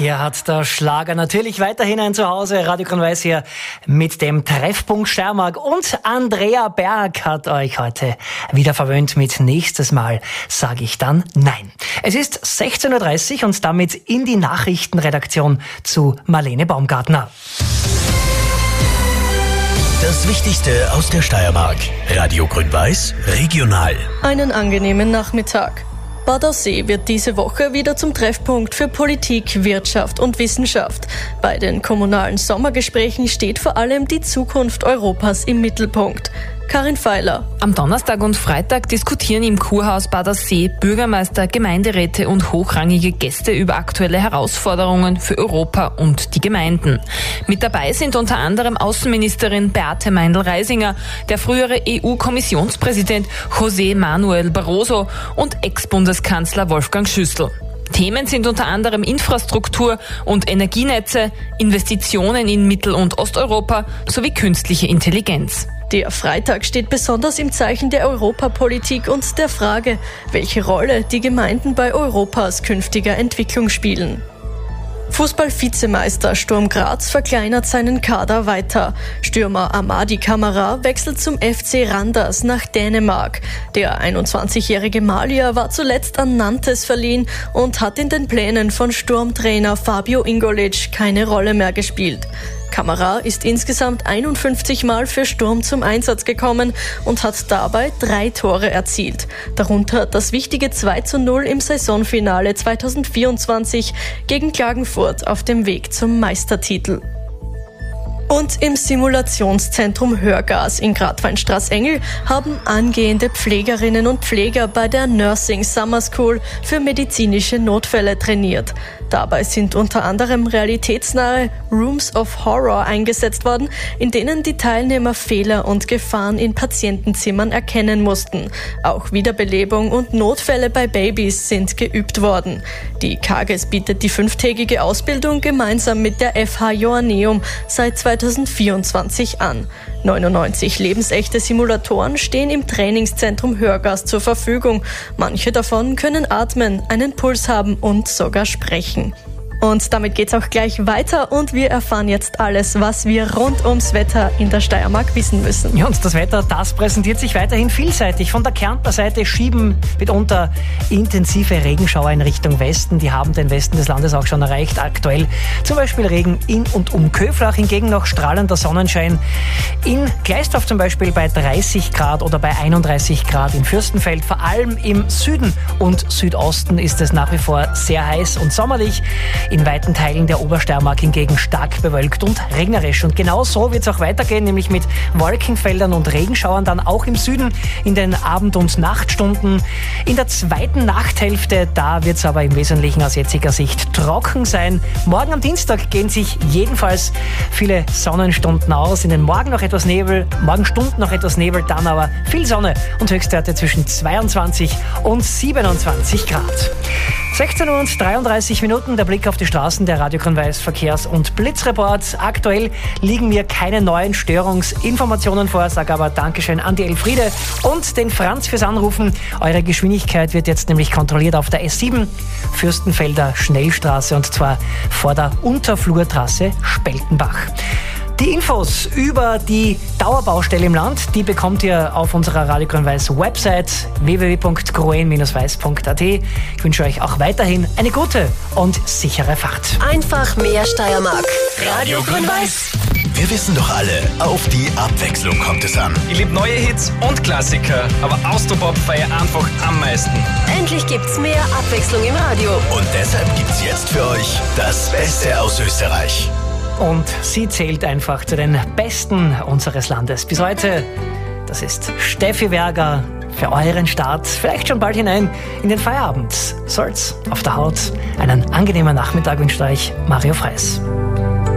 Hier hat der Schlager natürlich weiterhin ein Zuhause. Radio Grün-Weiß hier mit dem Treffpunkt Steiermark. Und Andrea Berg hat euch heute wieder verwöhnt mit nächstes Mal sage ich dann nein. Es ist 16.30 Uhr und damit in die Nachrichtenredaktion zu Marlene Baumgartner. Das Wichtigste aus der Steiermark. Radio Grün-Weiß regional. Einen angenehmen Nachmittag. Bad Aussee wird diese Woche wieder zum Treffpunkt für Politik, Wirtschaft und Wissenschaft. Bei den kommunalen Sommergesprächen steht vor allem die Zukunft Europas im Mittelpunkt. Karin Feiler. Am Donnerstag und Freitag diskutieren im Kurhaus Bad Aussee Bürgermeister, Gemeinderäte und hochrangige Gäste über aktuelle Herausforderungen für Europa und die Gemeinden. Mit dabei sind unter anderem Außenministerin Beate Meindl-Reisinger, der frühere EU-Kommissionspräsident José Manuel Barroso und Ex-Bundeskanzler Wolfgang Schüssel. Themen sind unter anderem Infrastruktur und Energienetze, Investitionen in Mittel- und Osteuropa sowie künstliche Intelligenz. Der Freitag steht besonders im Zeichen der Europapolitik und der Frage, welche Rolle die Gemeinden bei Europas künftiger Entwicklung spielen. Fußball-Vizemeister Sturm Graz verkleinert seinen Kader weiter. Stürmer Amadi Camara wechselt zum FC Randers nach Dänemark. Der 21-jährige Malier war zuletzt an Nantes verliehen und hat in den Plänen von Sturmtrainer Fabio Ingolic keine Rolle mehr gespielt. Camara ist insgesamt 51 Mal für Sturm zum Einsatz gekommen und hat dabei 3 Tore erzielt. Darunter das wichtige 2:0 im Saisonfinale 2024 gegen Klagenfurt auf dem Weg zum Meistertitel. Und im Simulationszentrum Hörgas in Gradweinstraß-Engel haben angehende Pflegerinnen und Pfleger bei der Nursing Summer School für medizinische Notfälle trainiert. Dabei sind unter anderem realitätsnahe Rooms of Horror eingesetzt worden, in denen die Teilnehmer Fehler und Gefahren in Patientenzimmern erkennen mussten. Auch Wiederbelebung und Notfälle bei Babys sind geübt worden. Die KAGES bietet die 5-tägige Ausbildung gemeinsam mit der FH Joanneum seit 2024 an. 99 lebensechte Simulatoren stehen im Trainingszentrum Hörgas zur Verfügung. Manche davon können atmen, einen Puls haben und sogar sprechen. Und damit geht's auch gleich weiter und wir erfahren jetzt alles, was wir rund ums Wetter in der Steiermark wissen müssen. Ja, und das Wetter, das präsentiert sich weiterhin vielseitig. Von der Kärntner Seite schieben mitunter intensive Regenschauer in Richtung Westen. Die haben den Westen des Landes auch schon erreicht. Aktuell zum Beispiel Regen in und um Köflach, hingegen noch strahlender Sonnenschein. In Gleisdorf zum Beispiel bei 30 Grad oder bei 31 Grad in Fürstenfeld. Vor allem im Süden und Südosten ist es nach wie vor sehr heiß und sommerlich. In weiten Teilen der Obersteiermark hingegen stark bewölkt und regnerisch. Und genau so wird es auch weitergehen, nämlich mit Wolkenfeldern und Regenschauern dann auch im Süden in den Abend- und Nachtstunden. In der zweiten Nachthälfte, da wird es aber im Wesentlichen aus jetziger Sicht trocken sein. Morgen am Dienstag gehen sich jedenfalls viele Sonnenstunden aus. In den Morgen noch etwas Nebel, Morgenstunden noch etwas Nebel, dann aber viel Sonne und Höchstwerte zwischen 22 und 27 Grad. 16 Uhr und 33 Minuten, der Blick auf die Straßen, der Radio Grün-Weiß Verkehrs- und Blitzreport. Aktuell liegen mir keine neuen Störungsinformationen vor, sage aber Dankeschön an die Elfriede und den Franz fürs Anrufen. Eure Geschwindigkeit wird jetzt nämlich kontrolliert auf der S7, Fürstenfelder Schnellstraße, und zwar vor der Unterflurtrasse Speltenbach. Die Infos über die Dauerbaustelle im Land, die bekommt ihr auf unserer Radio Grün-Weiß Website www.groen-weiß.at. Ich wünsche euch auch weiterhin eine gute und sichere Fahrt. Einfach mehr Steiermark. Radio Grün-Weiß. Wir wissen doch alle, auf die Abwechslung kommt es an. Ich liebe neue Hits und Klassiker, aber Austropop feiere einfach am meisten. Endlich gibt's mehr Abwechslung im Radio. Und deshalb gibt's jetzt für euch das Beste aus Österreich. Und sie zählt einfach zu den Besten unseres Landes. Bis heute, das ist Steffi Werger für euren Start. Vielleicht schon bald hinein in den Feierabend. Soll's auf der Haut. Einen angenehmen Nachmittag wünscht euch Mario Freis.